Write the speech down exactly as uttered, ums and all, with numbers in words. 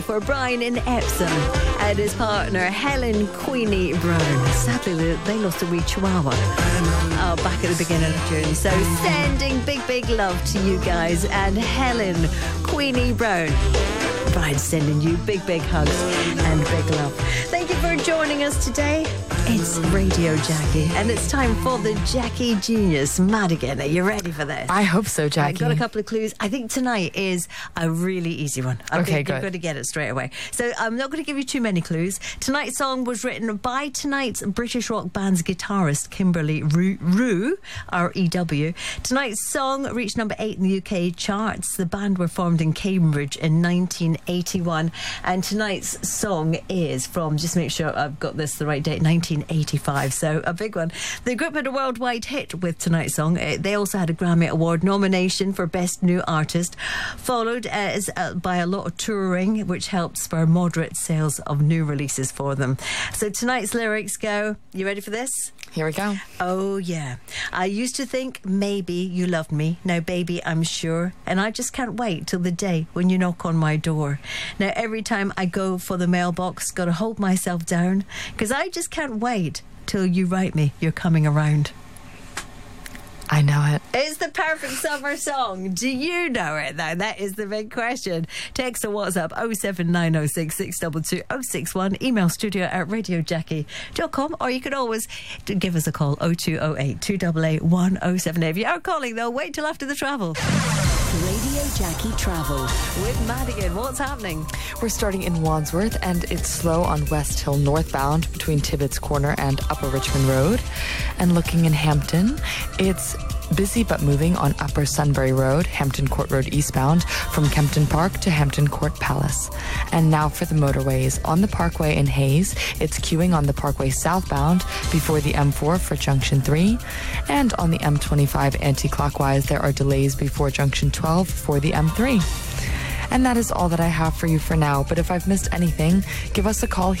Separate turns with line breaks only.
For Brian in Epsom and his partner Helen Queenie Brown. Sadly, they, they lost a wee chihuahua oh, back at the beginning of June. So sending big, big love to you guys and Helen Queenie Brown. Brian sending you big, big hugs and big love. Thank you for joining us today. It's Radio Jackie, and it's time for the Jackie Genius Madigan. Are you ready for this?
I hope so, Jackie.
I've got a couple of clues. I think tonight is a really easy one. I
okay,
think
good.
You're going to get it straight away. So I'm not going to give you too many clues. Tonight's song was written by tonight's British rock band's guitarist, Kimberly Rue, R E W. Tonight's song reached number eight in the U K charts. The band were formed in Cambridge in nineteen eighty-one. And tonight's song is from, just make sure I've got this the right date, nineteen eighty-five. So a big one. The group had a worldwide hit with tonight's song. They also had a Grammy Award nomination for Best New Artist, followed as, uh, by a lot of touring, which helped spur moderate sales of new releases for them. So tonight's lyrics go, you ready for this?
Here we go.
Oh yeah. I used to think maybe you loved me. Now baby, I'm sure. And I just can't wait till the day when you knock on my door. Now every time I go for the mailbox, gotta hold myself down, because I just can't wait till you write me you're coming around.
I know it.
It's the perfect summer song. Do you know it, though? That is the big question. Text or WhatsApp oh seven nine oh six, six two two oh six one. Email studio at radio jackie dot com, or you can always give us a call oh two oh eight, two eight eight, one oh seven eight. If you are calling, though, wait till after the travel.
Radio Jackie Travel
with Madigan. What's happening?
We're starting in Wandsworth, and it's slow on West Hill northbound between Tibbetts Corner and Upper Richmond Road. And looking in Hampton, it's busy but moving on Upper Sunbury Road, Hampton Court Road eastbound, from Kempton Park to Hampton Court Palace. And now for the motorways. On the Parkway in Hayes, it's queuing on the Parkway southbound before the M four for Junction three. And on the M twenty-five anti-clockwise, there are delays before Junction twelve for the M three. And that is all that I have for you for now. But if I've missed anything, give us a call